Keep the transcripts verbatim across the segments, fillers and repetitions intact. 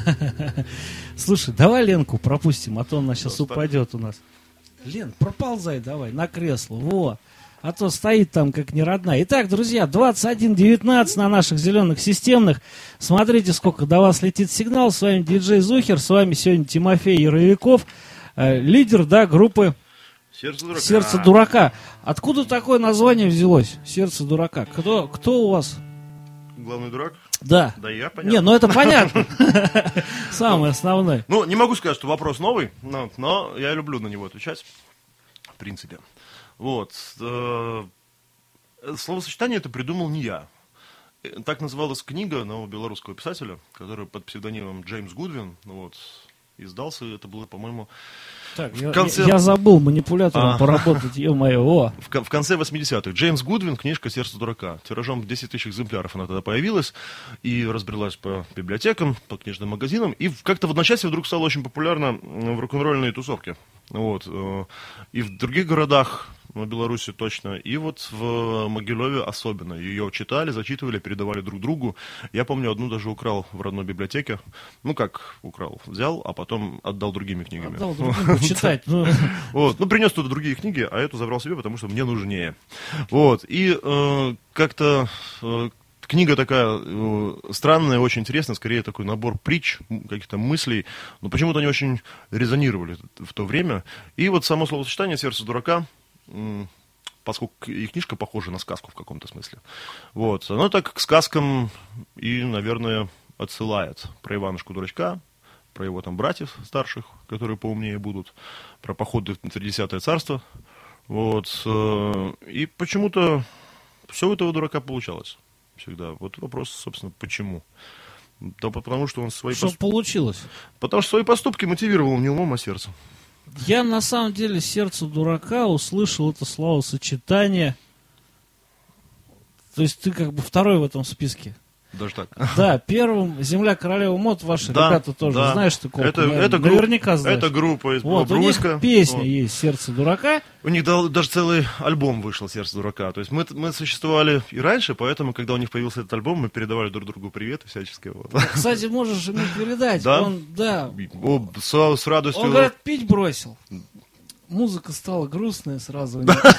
Слушай, давай Ленку пропустим, а то она сейчас упадет у нас. Лен, проползай давай на кресло, во. А то стоит там как неродная. Итак, друзья, двадцать один девятнадцать на наших зеленых системных. Смотрите, сколько до вас летит сигнал. С вами диджей Зухер, с вами сегодня Тимофей Яровиков, э, лидер, да, группы Сердце дурака. Сердце дурака. Откуда такое название взялось? Сердце дурака. Кто, кто у вас? Главный дурак? Да. Да я, понятно. Не, ну это понятно. Самое основное. Ну, не могу сказать, что вопрос новый, но, но я люблю на него отвечать, в принципе. Вот. Словосочетание это придумал не я. Так называлась книга одного белорусского писателя, который под псевдонимом Джеймс Гудвин, вот, издался. Это было, по-моему, так, в я, конце... я забыл манипулятором а. поработать, ё-моё. О. В, в конце восьмидесятых. Джеймс Гудвин, книжка «Сердце дурака». Тиражом в десять тысяч экземпляров она тогда появилась и разбрелась по библиотекам, по книжным магазинам. И как-то в одночасье вдруг стала очень популярна в рок-н-ролльной тусовке. Вот. И в других городах, в Беларуси точно, и вот в Могилеве особенно. Ее читали, зачитывали, передавали друг другу. Я помню, одну даже украл в родной библиотеке. Ну как украл? Взял, а потом отдал другими книгами. Отдал другим читать. Ну, вот. Ну, принес туда другие книги, а эту забрал себе, потому что мне нужнее. Вот. И э, как-то... Э, Книга такая э, странная, очень интересная, скорее такой набор притч, каких-то мыслей, но почему-то они очень резонировали в то время. И вот само словосочетание «Сердце дурака», э, поскольку и книжка похожа на сказку в каком-то смысле, вот, оно так к сказкам и, наверное, отсылает. Про Иванушку-дурачка, про его там братьев старших, которые поумнее будут, про походы в Тридесятое царство. Вот, э, и почему-то все у этого дурака получалось. Всегда. Вот вопрос, собственно, почему? Да потому что он свои что поступ... получилось? Потому что свои поступки мотивировал не умом, а сердцем. Я на самом деле «Сердце дурака» услышал это словосочетание. То есть ты как бы второй в этом списке. Даже так. Да, первым «Земля королева мод» ваши да, ребята тоже, да. знаешь такого? Это, это наверняка групп, знаешь. Это группа из вот, Бобруйска. У них песня вот. есть «Сердце дурака». У них даже целый альбом вышел «Сердце дурака». То есть мы, мы существовали и раньше, поэтому, когда у них появился этот альбом, мы передавали друг другу привет и всячески. Вот. Кстати, можешь ему передать. Да? Он, да. О, с, с радостью. Он, говорит, пить бросил. Музыка стала грустная сразу.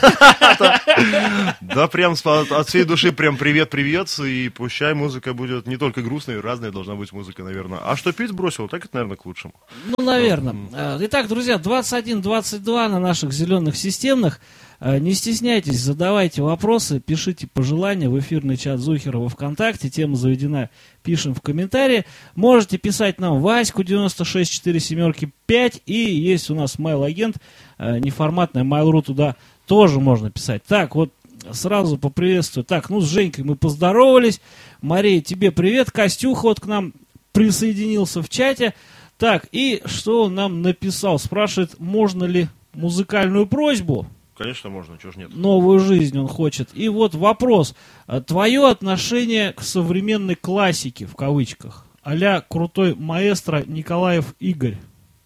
Да, прям от всей души прям привет-привет, и пущай музыка будет не только грустной, разная должна быть музыка, наверное. А что пить бросил, так это, наверное, к лучшему. Ну, наверное. Итак, друзья, двадцать один двадцать два на наших зеленых системных. Не стесняйтесь, задавайте вопросы, пишите пожелания в эфирный чат Зухера во ВКонтакте, тема заведена, пишем в комментарии. Можете писать нам Ваську девяносто шесть четыре семерки пять, и есть у нас mail-агент, неформатная Mail.ru, туда тоже можно писать. Так, вот сразу поприветствую. Так, ну с Женькой мы поздоровались. Мария, тебе привет. Костюха вот к нам присоединился в чате. Так, и что он нам написал? Спрашивает, можно ли музыкальную просьбу? Конечно, можно, чего ж нет. Новую жизнь он хочет. И вот вопрос. Твое отношение к современной классике, в кавычках, а-ля крутой маэстро Николаев Игорь?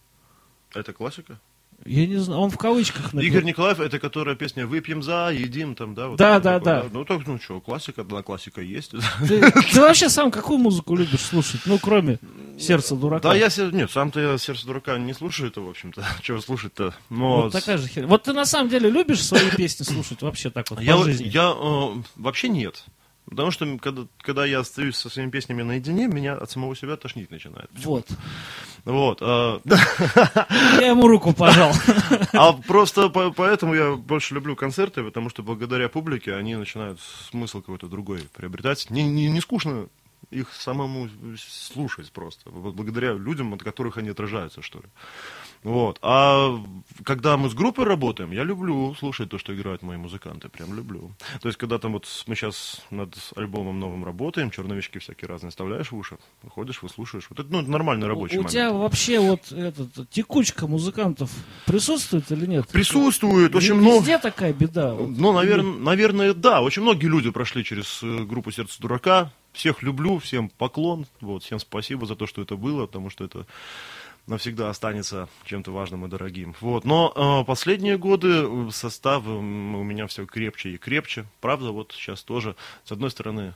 Это классика? Я не знаю, он в кавычках написал. Игорь Николаев, это которая песня «Выпьем за, едим» там, да? Вот да, это, да, такое, да, да. Ну так, ну что, классика, да, классика есть. Ты, ты вообще сам какую музыку любишь слушать? Ну, кроме «Сердца дурака». Да, я, нет, сам-то я «Сердце дурака» не слушаю-то, в общем-то. Чего слушать-то? Но... Вот такая же херня. Вот ты на самом деле любишь свои песни слушать вообще так вот я, по жизни? Я э, вообще нет. Потому что, когда, когда я остаюсь со своими песнями наедине, меня от самого себя тошнить начинает. Вот. Вот. А... Я ему руку пожал. А просто по- поэтому я больше люблю концерты, потому что благодаря публике они начинают смысл какой-то другой приобретать. Не, не, не скучно их самому слушать просто, благодаря людям, от которых они отражаются, что ли. Вот. А когда мы с группой работаем, я люблю слушать то, что играют мои музыканты, прям люблю. То есть, когда там вот мы сейчас над альбомом новым работаем, черновички всякие разные вставляешь в уши, ходишь, выслушаешь. Вот это, ну, это нормальный рабочий У, у момент. тебя вообще вот этот, текучка музыкантов присутствует или нет? Присутствует, очень Везде много. Везде такая беда. Вот. Ну, наверное, наверное, да. Очень многие люди прошли через группу «Сердце дурака». Всех люблю, всем поклон. Вот, всем спасибо за то, что это было, потому что это навсегда останется чем-то важным и дорогим. Вот. Но э, последние годы состав у меня все крепче и крепче. Правда, вот сейчас тоже, с одной стороны,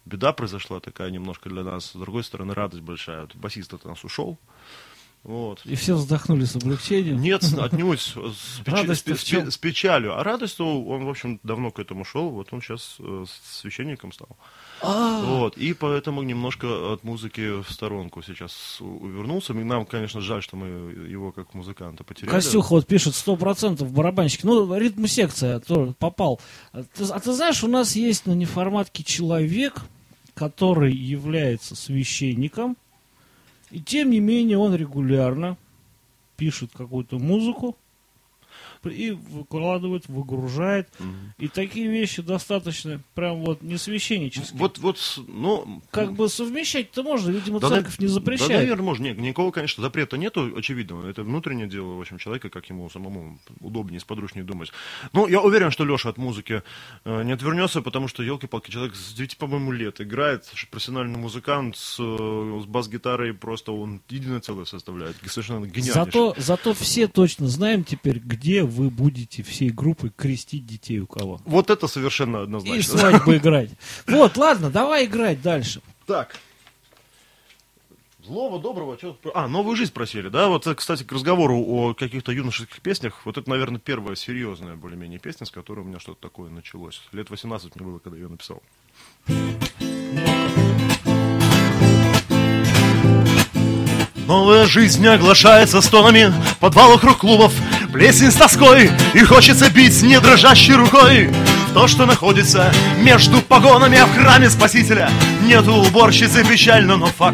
беда произошла такая немножко для нас. С другой стороны, радость большая. Вот басист от нас ушел. Вот. И все вздохнули с облегчением? Нет, отнюдь с, печ... с, с, с печалью. А радость, он, в общем, давно к этому шел. Вот он сейчас священником стал. Вот. И поэтому немножко от музыки в сторонку сейчас увернулся. Нам, конечно, жаль, что мы его как музыканта потеряли. Костюх вот пишет, сто процентов барабанщик. Ну, ритм-секция тоже попал. А ты, а ты знаешь, у нас есть на неформатке человек, который является священником, и тем не менее он регулярно пишет какую-то музыку и выкладывает, выгружает. Угу. И такие вещи достаточно прям вот не священнические. Вот, вот, ну... Как бы совмещать-то можно, видимо, да, церковь не запрещает. Да, наверное, можно. Нет, никакого, конечно, запрета нету, очевидного. Это внутреннее дело, в общем, человека, как ему самому удобнее, сподручнее думать. Ну, я уверен, что Леша от музыки э, не отвернется, потому что, елки-палки, человек с девяти, по-моему, лет играет, профессиональный музыкант с, э, с бас-гитарой, просто он единое целое составляет. Совершенно гениальнейший. Зато, зато все точно знаем теперь, где вы будете всей группой крестить детей у кого. Вот это совершенно однозначно. И свадьбу играть. Вот, ладно, давай играть дальше. Так. Злого, доброго. Что... А, новую жизнь просили, да? Вот, кстати, к разговору о каких-то юношеских песнях. Вот это, наверное, первая серьезная более-менее песня, с которой у меня что-то такое началось. Лет восемнадцать мне было, когда я ее написал. Новая жизнь оглашается стонами подвалов рок-клубов, плесень с тоской, и хочется бить не дрожащей рукой то, что находится между погонами, а в храме Спасителя нету уборщицы, печально, но факт.